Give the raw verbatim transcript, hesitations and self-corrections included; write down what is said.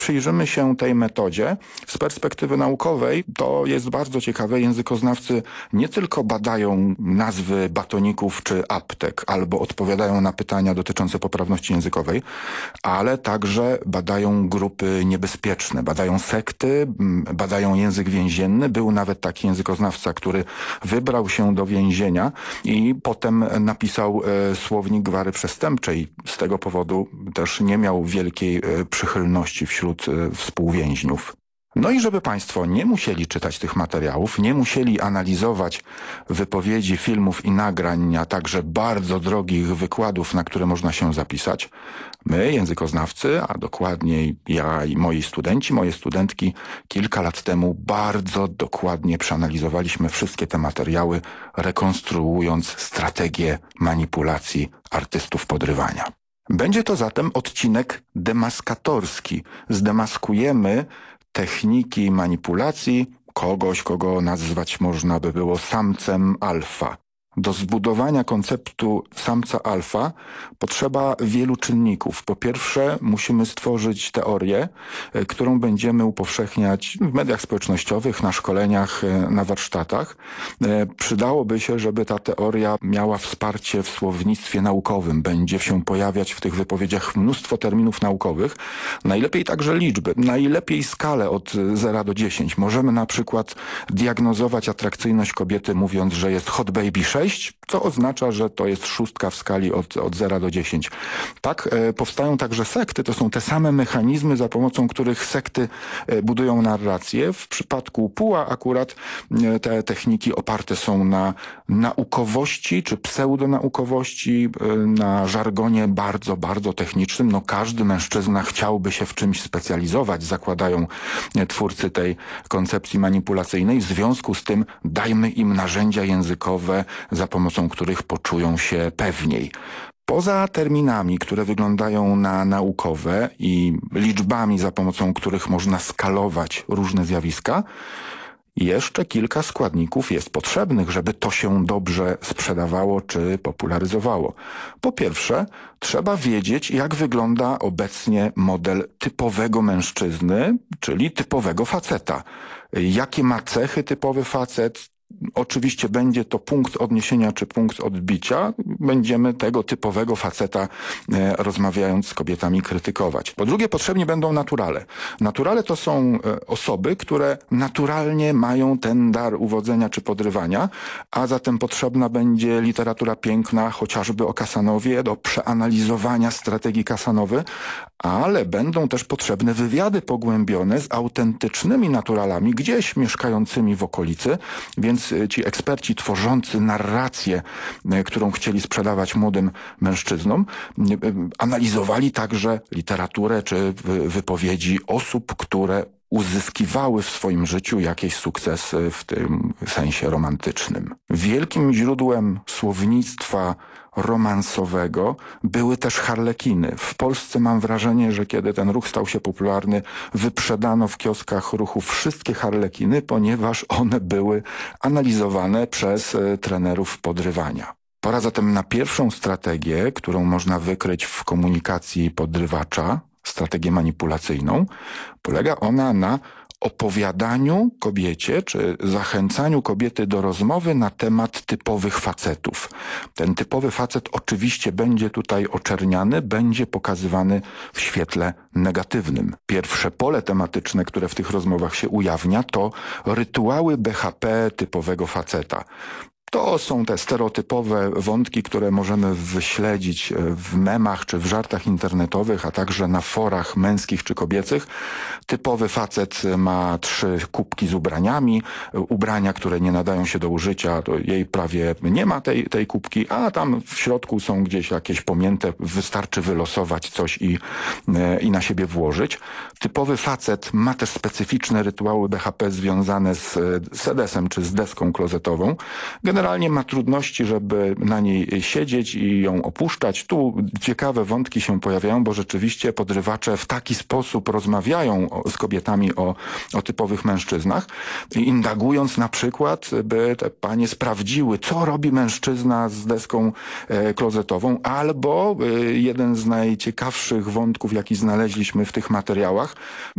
przyjrzymy się tej metodzie z perspektywy naukowej, to jest bardzo ciekawe. Językoznawcy nie tylko badają nazwy batoników czy aptek, albo odpowiadają na pytania dotyczące poprawności językowej, ale także badają grupy niebezpieczne, badają sekty, badają język więzienny. Był nawet taki językoznawca, który wybrał się do więzienia i potem napisał e, słownik gwary przestępczej. Z tego powodu też nie miał wielkiej e, przychylności wśród e, współwięźniów. No i żeby Państwo nie musieli czytać tych materiałów, nie musieli analizować wypowiedzi, filmów i nagrań, a także bardzo drogich wykładów, na które można się zapisać, my, językoznawcy, a dokładniej ja i moi studenci, moje studentki, kilka lat temu bardzo dokładnie przeanalizowaliśmy wszystkie te materiały, rekonstruując strategię manipulacji artystów podrywania. Będzie to zatem odcinek demaskatorski. Zdemaskujemy techniki manipulacji kogoś, kogo nazwać można by było samcem alfa. Do zbudowania konceptu samca alfa potrzeba wielu czynników. Po pierwsze, musimy stworzyć teorię, którą będziemy upowszechniać w mediach społecznościowych, na szkoleniach, na warsztatach. Przydałoby się, żeby ta teoria miała wsparcie w słownictwie naukowym. Będzie się pojawiać w tych wypowiedziach mnóstwo terminów naukowych. Najlepiej także liczby. Najlepiej skalę od zera do dziesięciu. Możemy na przykład diagnozować atrakcyjność kobiety, mówiąc, że jest hot baby sześć, co oznacza, że to jest szóstka w skali od, od zera do dziesięciu. Tak e, powstają także sekty. To są te same mechanizmy, za pomocą których sekty e, budują narrację. W przypadku Puła akurat e, te techniki oparte są na naukowości czy pseudonaukowości, e, na żargonie bardzo, bardzo technicznym. No każdy mężczyzna chciałby się w czymś specjalizować, zakładają e, twórcy tej koncepcji manipulacyjnej. W związku z tym dajmy im narzędzia językowe, za pomocą których poczują się pewniej. Poza terminami, które wyglądają na naukowe i liczbami, za pomocą których można skalować różne zjawiska, jeszcze kilka składników jest potrzebnych, żeby to się dobrze sprzedawało czy popularyzowało. Po pierwsze, trzeba wiedzieć, jak wygląda obecnie model typowego mężczyzny, czyli typowego faceta. Jakie ma cechy typowy facet? Oczywiście będzie to punkt odniesienia czy punkt odbicia. Będziemy tego typowego faceta e, rozmawiając z kobietami krytykować. Po drugie, potrzebni będą naturale. Naturale to są e, osoby, które naturalnie mają ten dar uwodzenia czy podrywania, a zatem potrzebna będzie literatura piękna, chociażby o Kasanowie, do przeanalizowania strategii Kasanowy, ale będą też potrzebne wywiady pogłębione z autentycznymi naturalami, gdzieś mieszkającymi w okolicy, więc ci eksperci tworzący narrację, którą chcieli sprzedawać młodym mężczyznom, analizowali także literaturę czy wypowiedzi osób, które uzyskiwały w swoim życiu jakiś sukces w tym sensie romantycznym. Wielkim źródłem słownictwa romansowego były też harlekiny. W Polsce mam wrażenie, że kiedy ten ruch stał się popularny, wyprzedano w kioskach ruchu wszystkie harlekiny, ponieważ one były analizowane przez trenerów podrywania. Pora zatem na pierwszą strategię, którą można wykryć w komunikacji podrywacza, strategię manipulacyjną. Polega ona na opowiadaniu kobiecie, czy zachęcaniu kobiety do rozmowy na temat typowych facetów. Ten typowy facet oczywiście będzie tutaj oczerniany, będzie pokazywany w świetle negatywnym. Pierwsze pole tematyczne, które w tych rozmowach się ujawnia, to rytuały B H P typowego faceta. To są te stereotypowe wątki, które możemy wyśledzić w memach czy w żartach internetowych, a także na forach męskich czy kobiecych. Typowy facet ma trzy kubki z ubraniami, ubrania, które nie nadają się do użycia, to jej prawie nie ma tej, tej kubki, a tam w środku są gdzieś jakieś pomięte, wystarczy wylosować coś i, i na siebie włożyć. Typowy facet ma też specyficzne rytuały B H P związane z sedesem czy z deską klozetową. Generalnie ma trudności, żeby na niej siedzieć i ją opuszczać. Tu ciekawe wątki się pojawiają, bo rzeczywiście podrywacze w taki sposób rozmawiają z kobietami o, o typowych mężczyznach, indagując na przykład, by te panie sprawdziły, co robi mężczyzna z deską e, klozetową, albo e, jeden z najciekawszych wątków, jaki znaleźliśmy w tych materiałach,